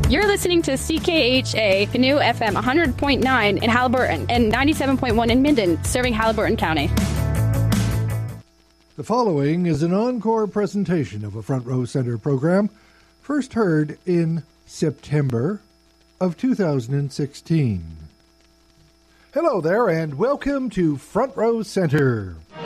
You're listening to CKHA Canoe FM 100.9 in Haliburton and 97.1 in Minden, serving Haliburton County. The following is an encore presentation of a Front Row Center program, first heard in September of 2016. Hello there, and welcome to Front Row Center.